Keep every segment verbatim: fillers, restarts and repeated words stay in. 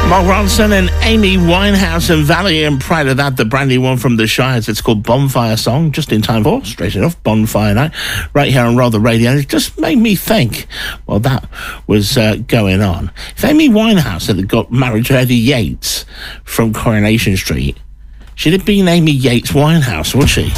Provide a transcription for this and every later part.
Mark Ronson and Amy Winehouse and Valley, and prior to that, the brand new one from the Shires. It's called Bonfire Song, just in time for, straight enough, Bonfire Night, right here on Rather Radio. It just made me think, well, that was uh, going on. If Amy Winehouse had got married to Eddie Yates from Coronation Street, she'd have been Amy Yates Winehouse, would she?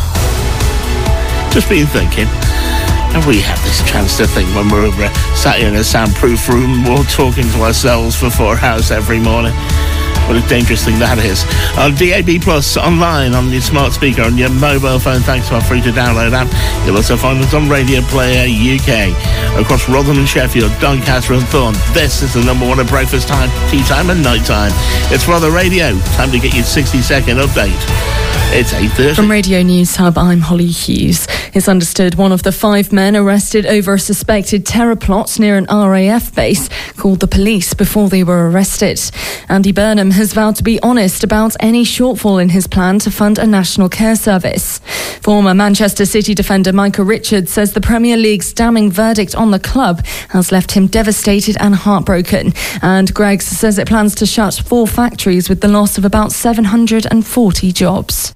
Just been thinking. And we have this chance to think when we're uh, sat in a soundproof room, we're talking to ourselves for four hours every morning. What a dangerous thing that is. On D A B Plus, online, on your smart speaker, on your mobile phone, thanks to our free-to-download app. You'll also find us on Radio Player U K, across Rotherham and Sheffield, Doncaster and Thorne. This is the number one at breakfast time, tea time and night time. It's Rather Radio. Time to get your sixty-second update. It's eight thirty. From Radio News Hub, I'm Holly Hughes. It's understood one of the five men arrested over a suspected terror plot near an R A F base called the police before they were arrested. Andy Burnham has vowed to be honest about any shortfall in his plan to fund a national care service. Former Manchester City defender Micah Richards says the Premier League's damning verdict on the club has left him devastated and heartbroken. And Greggs says it plans to shut four factories with the loss of about seven hundred forty jobs.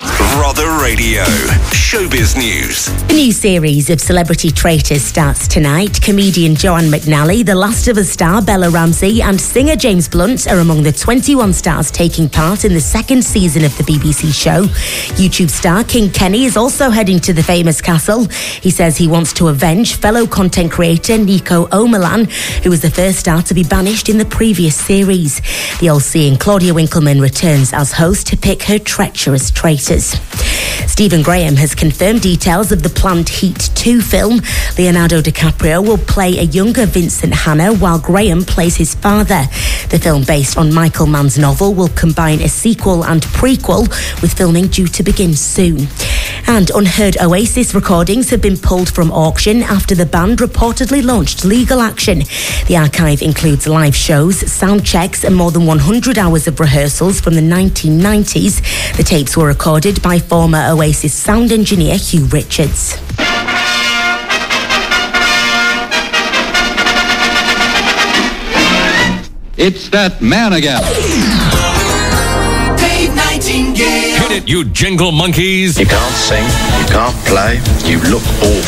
Rather Radio. Showbiz News. The new series of Celebrity Traitors starts tonight. Comedian Joanne McNally, The Last of Us star Bella Ramsey and singer James Blunt are among the twenty-one stars taking part in the second season of the B B C show. YouTube star King Kenny is also heading to the famous castle. He says he wants to avenge fellow content creator Nico O'Malan, who was the first star to be banished in the previous series. The all-seeing Claudia Winkleman returns as host to pick her treacherous traitors. Stephen Graham has confirmed details of the planned Heat two film. Leonardo DiCaprio will play a younger Vincent Hanna while Graham plays his father. The film, based on Michael Mann's novel, will combine a sequel and prequel, with filming due to begin soon. And unheard Oasis recordings have been pulled from auction after the band reportedly launched legal action. The archive includes live shows, sound checks and more than one hundred hours of rehearsals from the nineteen nineties. The tapes were recorded by former Oasis sound engineer Hugh Richards. It's that man again. Dave Nightingale. Hit it, you jingle monkeys. You can't sing, you can't play, you look awful.